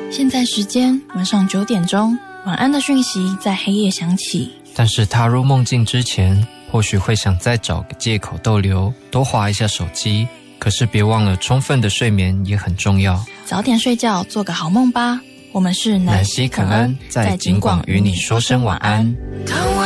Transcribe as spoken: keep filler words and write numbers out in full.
现在时间晚上九点钟，晚安的讯息在黑夜响起。 但是踏入梦境之前，或许会想再找个借口逗留，多滑一下手机。可是别忘了，充分的睡眠也很重要。 早点睡觉，做个好梦吧。我们是南希肯恩，在景广与你说声晚安。 当我